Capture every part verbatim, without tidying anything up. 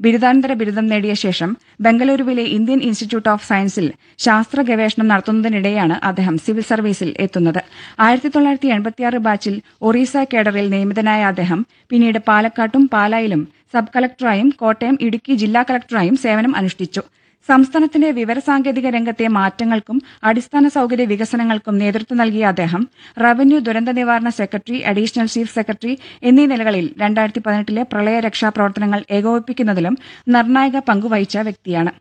ബിരുദാനന്തര ബിരുദം നേടിയ ശേഷം ബംഗളൂരുവിലെ ഇന്ത്യൻ ഇൻസ്റ്റിറ്റ്യൂട്ട് ഓഫ് സയൻസിൽ ശാസ്ത്ര ഗവേഷണം നടത്തുന്നതിനിടെയാണ് അദ്ദേഹം സിവിൽ സർവീസിൽ എത്തുന്നത്. ആയിരത്തി തൊള്ളായിരത്തി എൺപത്തിയാറ് ബാച്ചിൽ ഒറീസ കേഡറിൽ നിയമിതനായ അദ്ദേഹം പിന്നീട് പാലക്കാട്ടും പാലായിലും സബ് കളക്ടറായും കോട്ടയം, ഇടുക്കി ജില്ലാ കളക്ടറായും സേവനം അനുഷ്ഠിച്ചു. സംസ്ഥാനത്തിന്റെ വിവരസാങ്കേതിക രംഗത്തെ മാറ്റങ്ങൾക്കും അടിസ്ഥാന സൌകര്യ വികസനങ്ങൾക്കും നേതൃത്വം നൽകിയ അദ്ദേഹം റവന്യൂ ദുരന്ത നിവാരണ സെക്രട്ടറി, അഡീഷണൽ ചീഫ് സെക്രട്ടറി എന്നീ നിലകളിൽ രണ്ടായിരത്തി പതിനെട്ടിലെ പ്രളയ രക്ഷാ പ്രവർത്തനങ്ങൾ ഏകോപിപ്പിക്കുന്നതിലും നിർണായക പങ്കുവഹിച്ച വ്യക്തിയാണ്.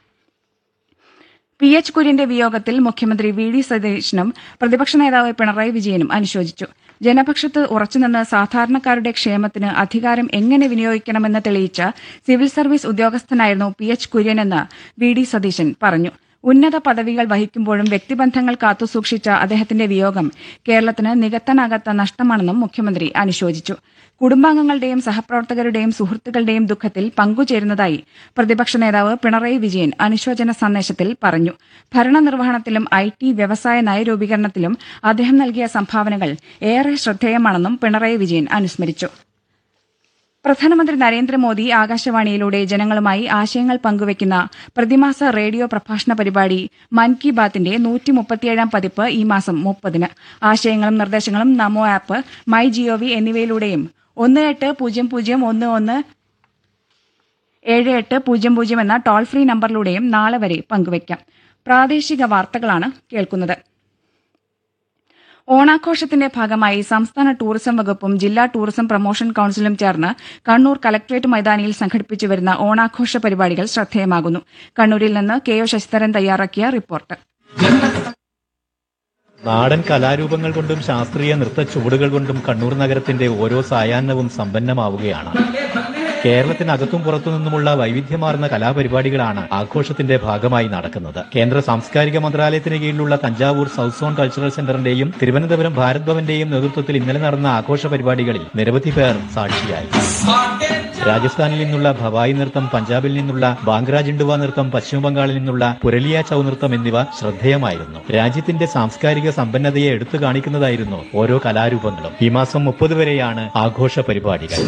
പി എച്ച് കുര്യന്റെ വിയോഗത്തിൽ മുഖ്യമന്ത്രി വി ഡി സതീശനും പ്രതിപക്ഷ നേതാവ് പിണറായി വിജയനും അനുശോചിച്ചു. ജനപക്ഷത്ത് ഉറച്ചുനിന്ന് സാധാരണക്കാരുടെ ക്ഷേമത്തിന് അധികാരം എങ്ങനെ വിനിയോഗിക്കണമെന്ന് തെളിയിച്ച civil service ഉദ്യോഗസ്ഥനായിരുന്നു P H കുര്യനെന്ന് V D Satheesan പറഞ്ഞു. ഉന്നത പദവികൾ വഹിക്കുമ്പോഴും വ്യക്തിബന്ധങ്ങൾ കാത്തുസൂക്ഷിച്ച അദ്ദേഹത്തിന്റെ വിയോഗം കേരളത്തിന് നികത്താനാകാത്ത നഷ്ടമാണെന്നും മുഖ്യമന്ത്രി അനുശോചിച്ചു. കുടുംബാംഗങ്ങളുടെയും സഹപ്രവർത്തകരുടെയും സുഹൃത്തുക്കളുടെയും ദുഃഖത്തിൽ പങ്കുചേരുന്നതായി പ്രതിപക്ഷ നേതാവ് പിണറായി വിജയൻ അനുശോചന സന്ദേശത്തിൽ പറഞ്ഞു. ഭരണനിർവഹണത്തിലും ഐ ടി, വ്യവസായ നയരൂപീകരണത്തിലും അദ്ദേഹം നൽകിയ സംഭാവനകൾ ഏറെ ശ്രദ്ധേയമാണെന്നും പിണറായി വിജയൻ അനുസ്മരിച്ചു. പ്രധാനമന്ത്രി നരേന്ദ്രമോദി ആകാശവാണിയിലൂടെ ജനങ്ങളുമായി ആശയങ്ങൾ പങ്കുവയ്ക്കുന്ന പ്രതിമാസ റേഡിയോ പ്രഭാഷണ പരിപാടി മൻ കി ബാത്തിന്റെ നൂറ്റി മുപ്പത്തിയേഴാം പതിപ്പ് ഈ മാസം മുപ്പതിന് ആശയങ്ങളും നിർദ്ദേശങ്ങളും നമോ ആപ്പ്, മൈ ജിഒവി എന്നിവയിലൂടെയും ഒന്ന് എട്ട് പൂജ്യം പൂജ്യം ഒന്ന് ഒന്ന് ഏഴ് എട്ട് പൂജ്യം പൂജ്യം എന്ന ടോൾ ഫ്രീ നമ്പറിലൂടെയും നാളെ വരെ പങ്കുവയ്ക്കാം. പ്രാദേശിക വാർത്തകളാണ് കേൾക്കുന്നത്. ഓണാഘോഷത്തിന്റെ ഭാഗമായി സംസ്ഥാന ടൂറിസം വകുപ്പും ജില്ലാ ടൂറിസം പ്രൊമോഷൻ കൌൺസിലും ചേർന്ന് കണ്ണൂർ കലക്ട്രേറ്റ് മൈതാനിയിൽ സംഘടിപ്പിച്ചുവരുന്ന ഓണാഘോഷ പരിപാടികൾ ശ്രദ്ധേയമാകുന്നു. കണ്ണൂരിൽ നിന്ന് കെ ഒ ശശിധരൻ തയ്യാറാക്കിയ റിപ്പോർട്ട്. നാടൻ കലാരൂപങ്ങൾ കൊണ്ടും ശാസ്ത്രീയ നൃത്ത ചുവടുകൾ കൊണ്ടും കണ്ണൂർ നഗരത്തിന്റെ ഓരോ സായാഹ്നവും സമ്പന്നമാവുകയാണ്. കേരളത്തിനകത്തും പുറത്തുനിന്നുമുള്ള വൈവിധ്യമാർന്ന കലാപരിപാടികളാണ് ആഘോഷത്തിന്റെ ഭാഗമായി നടക്കുന്നത്. കേന്ദ്ര സാംസ്കാരിക മന്ത്രാലയത്തിന് കീഴിലുള്ള Thanjavur south zone cultural സെന്ററിന്റെയും Thiruvananthapuram Bharat ഭവന്റെയും നേതൃത്വത്തിൽ ഇന്നലെ നടന്ന ആഘോഷ പരിപാടികളിൽ നിരവധി പേർ സാക്ഷിയായി. രാജസ്ഥാനിൽ നിന്നുള്ള ഭവായി നൃത്തം, പഞ്ചാബിൽ നിന്നുള്ള ബാംഗ്ര ജിണ്ടുവ നൃത്തം, പശ്ചിമബംഗാളിൽ നിന്നുള്ള പുരലിയ ചൌ നൃത്തം എന്നിവ ശ്രദ്ധേയമായിരുന്നു. രാജ്യത്തിന്റെ സാംസ്കാരിക സമ്പന്നതയെ എടുത്തു കാണിക്കുന്നതായിരുന്നു ഓരോ കലാരൂപങ്ങളും. ഈ മാസം മുപ്പത് വരെയാണ് ആഘോഷ പരിപാടികൾ.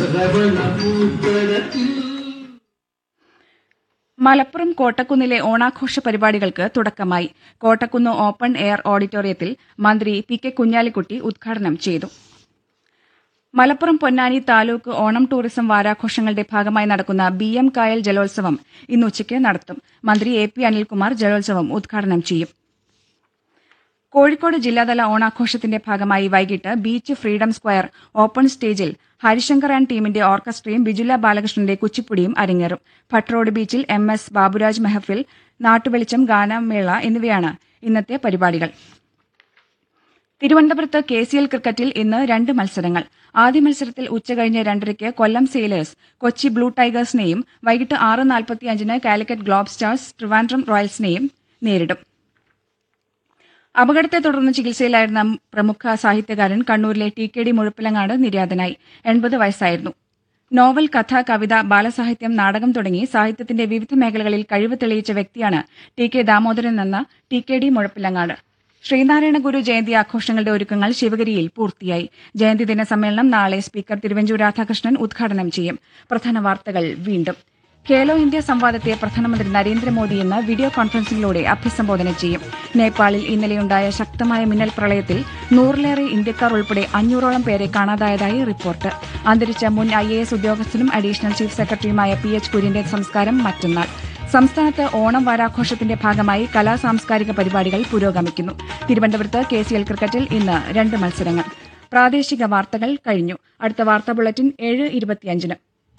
മലപ്പുറം കോട്ടക്കുന്നിലെ ഓണാഘോഷ പരിപാടികൾക്ക് തുടക്കമായി. കോട്ടക്കുന്ന് ഓപ്പൺ എയർ ഓഡിറ്റോറിയത്തിൽ മന്ത്രി പി കെ കുഞ്ഞാലിക്കുട്ടി ഉദ്ഘാടനം ചെയ്തു. മലപ്പുറം പൊന്നാനി താലൂക്ക് ഓണം ടൂറിസം വാരാഘോഷങ്ങളുടെ ഭാഗമായി നടക്കുന്ന ബി എം കായൽ ജലോത്സവം ഇന്ന് ഉച്ചയ്ക്ക് നടത്തും. മന്ത്രി എ പി അനിൽകുമാർ ജലോത്സവം ഉദ്ഘാടനം ചെയ്യും. കോഴിക്കോട് ജില്ലാതല ഓണാഘോഷത്തിന്റെ ഭാഗമായി വൈകിട്ട് ബീച്ച് ഫ്രീഡം സ്ക്വയർ ഓപ്പൺ സ്റ്റേജിൽ ഹരിശങ്കർ ആൻഡ് ടീമിന്റെ ഓർക്കസ്ട്രയും ബിജുല ബാലകൃഷ്ണന്റെ കുച്ചിപ്പുടിയും അരങ്ങേറും. ഭട്രോഡ് ബീച്ചിൽ എം എസ് ബാബുരാജ് മെഹഫിൽ, നാട്ടുവെളിച്ചം, ഗാനമേള എന്നിവയാണ് ഇന്നത്തെ പരിപാടികൾ. തിരുവനന്തപുരത്ത് കെ സി എൽ ക്രിക്കറ്റിൽ ഇന്ന് രണ്ട് മത്സരങ്ങൾ. ആദ്യ മത്സരത്തിൽ ഉച്ചകഴിഞ്ഞ് രണ്ടരയ്ക്ക് കൊല്ലം സെയിലേഴ്സ് കൊച്ചി ബ്ലൂ ടൈഗേഴ്സിനെയും വൈകിട്ട് ആറ് നാൽപ്പത്തിയഞ്ചിന് കാലിക്കറ്റ് ഗ്ലോബ് സ്റ്റാർസ് ട്രിവാൻഡ്രം റോയൽസിനെയും നേരിടും. അപകടത്തെ തുടർന്ന് ചികിത്സയിലായിരുന്ന പ്രമുഖ സാഹിത്യകാരൻ കണ്ണൂരിലെ ടി കെ ഡി മുഴപ്പിലങ്ങാട് നിര്യാതനായി. എൺപത് വയസ്സായിരുന്നു. നോവൽ, കഥ, കവിത, ബാലസാഹിത്യം, നാടകം തുടങ്ങി സാഹിത്യത്തിന്റെ വിവിധ മേഖലകളിൽ കഴിവ് തെളിയിച്ച വ്യക്തിയാണ് ടി കെ ദാമോദരൻ എന്ന T K D Muzhappilangad. Sreenarayana ഗുരു ജയന്തി ആഘോഷങ്ങളുടെ ഒരുക്കങ്ങൾ ശിവഗിരിയിൽ പൂർത്തിയായി. ജയന്തി ദിന സമ്മേളനം നാളെ സ്പീക്കർ തിരുവഞ്ചൂർ രാധാകൃഷ്ണൻ ഉദ്ഘാടനം ചെയ്യും. പ്രധാന വാർത്തകൾ വീണ്ടും. ഖേലോ ഇന്ത്യ സംവാദത്തെ പ്രധാനമന്ത്രി നരേന്ദ്രമോദി ഇന്ന് വീഡിയോ കോൺഫറൻസിംഗിലൂടെ അഭിസംബോധന ചെയ്യും. നേപ്പാളിൽ ഇന്നലെയുണ്ടായ ശക്തമായ മിന്നൽ പ്രളയത്തിൽ നൂറിലേറെ ഇന്ത്യക്കാർ ഉൾപ്പെടെ അഞ്ഞൂറോളം പേരെ കാണാതായതായി റിപ്പോർട്ട്. അന്തരിച്ച മുൻ I A S ഉദ്യോഗസ്ഥനും additional chief സെക്രട്ടറിയുമായ പി എച്ച് കുര്യന്റെ സംസ്കാരം മറ്റന്നാൾ. സംസ്ഥാനത്ത് ഓണം വാരാഘോഷത്തിന്റെ ഭാഗമായി കലാ സാംസ്കാരിക പരിപാടികൾ പുരോഗമിക്കുന്നു. തിരുവനന്തപുരത്ത് കെ സി എൽ ക്രിക്കറ്റിൽ ഇന്ന് രണ്ട് മത്സരങ്ങൾ. പ്രാദേശിക വാർത്തകൾ കഴിഞ്ഞു. അടുത്ത വാർത്താ ബുള്ളറ്റിൻ ഏഴ് ഇരുപത്തിയഞ്ചിന്.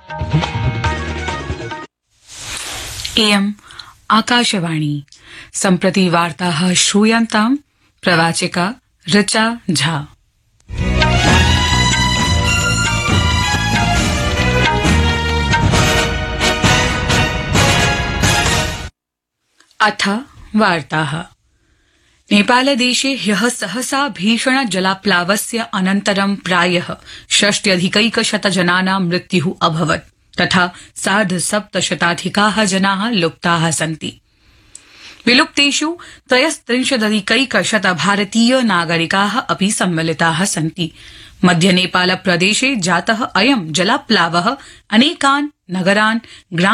इयम् आकाशवाणी सम्प्रति वार्ताः श्रूयन्ताम् प्रवाचिका ऋचा झा। अथ वार्ताः। नेपालदेशे ह्यः सहसा भीषण जलाप्लावस्य अनन्तरं प्रायः षष्ट्यधिकैकशतजनानां मृत्युः अभवत् तथा सार्धसप्तशताधिकाः जनाः लुप्ताः सन्ति। विलुप्तेषु त्रयस्त्रिंशदधिकैकशत भारतीय नागरिकाः अपि सम्मिलिताः सन्ति। मध्य नेपाल प्रदेशे जातः अयं जलाप्लावः अनेकान् नगरान् ग्राम